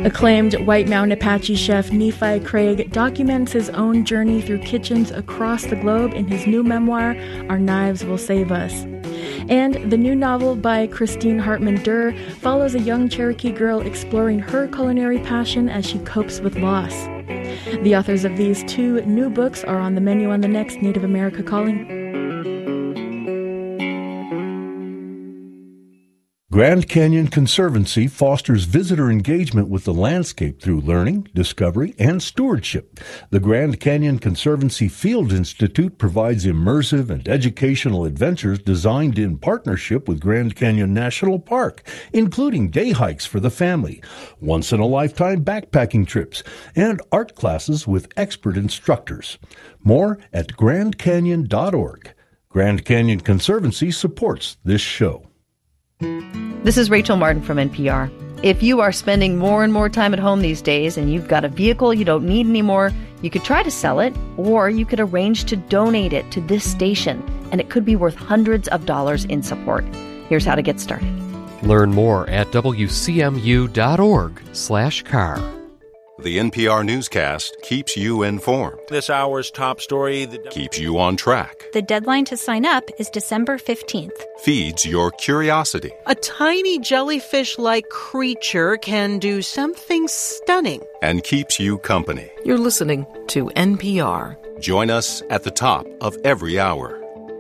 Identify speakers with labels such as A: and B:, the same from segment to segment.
A: Acclaimed White Mountain Apache chef Nephi Craig documents his own journey through kitchens across the globe in his new memoir, Our Knives Will Save Us. And the new novel by Christine Hartman Durr follows a young Cherokee girl exploring her culinary passion as she copes with loss. The authors of these two new books are on the menu on the next Native America Calling.
B: Grand Canyon Conservancy fosters visitor engagement with the landscape through learning, discovery, and stewardship. The Grand Canyon Conservancy Field Institute provides immersive and educational adventures designed in partnership with Grand Canyon National Park, including day hikes for the family, once-in-a-lifetime backpacking trips, and art classes with expert instructors. More at grandcanyon.org. Grand Canyon Conservancy supports this show.
C: This is Rachel Martin from NPR. If you are spending more and more time at home these days and you've got a vehicle you don't need anymore, you could try to sell it, or you could arrange to donate it to this station, and it could be worth hundreds of dollars in support. Here's how to get started.
D: Learn more at wcmu.org/car.
E: The NPR newscast keeps you informed.
F: This hour's top story
E: keeps you on track.
G: The deadline to sign up is December 15th.
E: Feeds your curiosity.
H: A tiny jellyfish-like creature can do something stunning.
E: And keeps you company.
H: You're listening to NPR.
E: Join us at the top of every hour.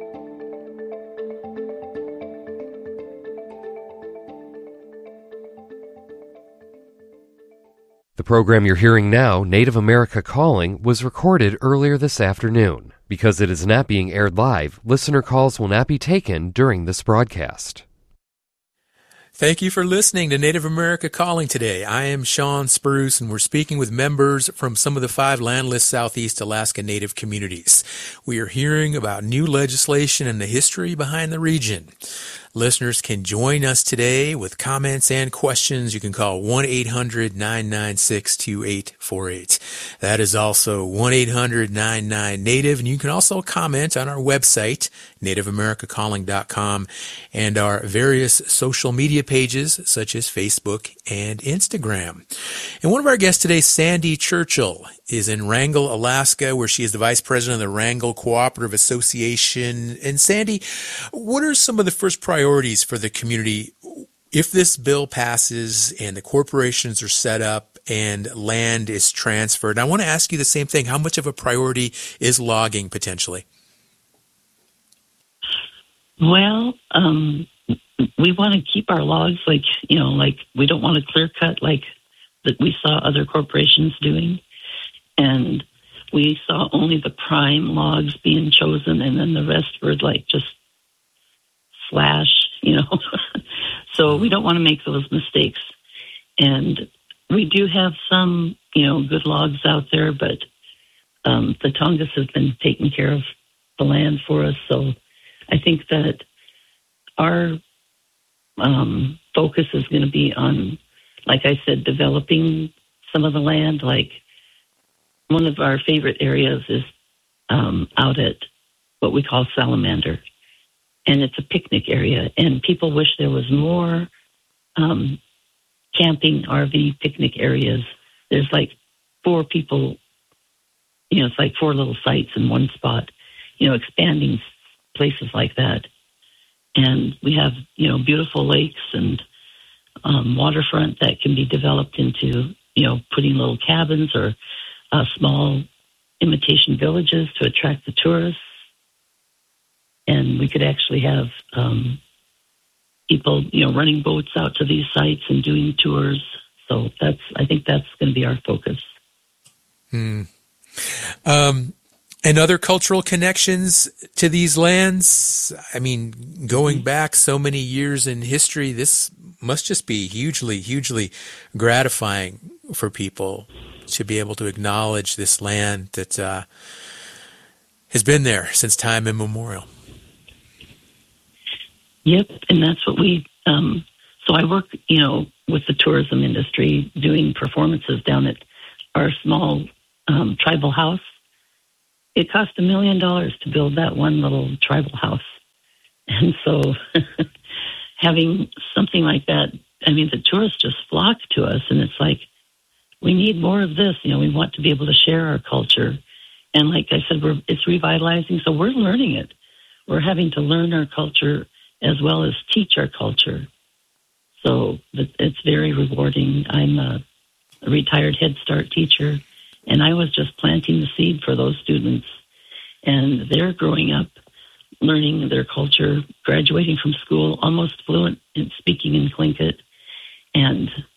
D: The program you're hearing now, Native America Calling, was recorded earlier this afternoon. Because it is not being aired live, listener calls will not be taken during this broadcast.
I: Thank you for listening to Native America Calling today. I am Sean Spruce, and we're speaking with members from some of the 5 landless Southeast Alaska Native communities. We are hearing about new legislation and the history behind the region. Listeners can join us today with comments and questions. You can call 1-800-996-2848. That is also 1-800-99-NATIVE. And you can also comment on our website, nativeamericacalling.com, and our various social media pages such as Facebook and Instagram. And one of our guests today, Sandy Churchill, is in Wrangell, Alaska, where she is the vice president of the Wrangell Cooperative Association. And Sandy, what are some of the first priorities for the community if this bill passes and the corporations are set up and land is transferred? And I want to ask you the same thing. How much of a priority is logging potentially?
J: Well, we want to keep our logs like we don't want to clear cut like that we saw other corporations doing. And we saw only the prime logs being chosen, and then the rest were like just slash, So we don't want to make those mistakes. And we do have some, good logs out there, but the Tongass has been taking care of the land for us. So I think that our focus is going to be on, like I said, developing some of the land. Like one of our favorite areas is out at what we call Salamander. And it's a picnic area. And people wish there was more camping RV picnic areas. There's like 4 people, it's like 4 little sites in one spot, expanding places like that. And we have, beautiful lakes and waterfront that can be developed into, putting little cabins or small imitation villages to attract the tourists. And we could actually have people, running boats out to these sites and doing tours. So I think that's going to be our focus.
I: And other cultural connections to these lands? I mean, going back so many years in history, this must just be hugely, hugely gratifying for people to be able to acknowledge this land that has been there since time immemorial.
J: Yep, and that's what we, so I work, with the tourism industry doing performances down at our small tribal house. It cost $1 million to build that one little tribal house. And so having something like that, I mean, the tourists just flock to us, and it's like, we need more of this. We want to be able to share our culture. And like I said, it's revitalizing, so we're learning it. We're having to learn our culture as well as teach our culture. So it's very rewarding. I'm a retired Head Start teacher, and I was just planting the seed for those students. And they're growing up, learning their culture, graduating from school, almost fluent in speaking in Tlingit. And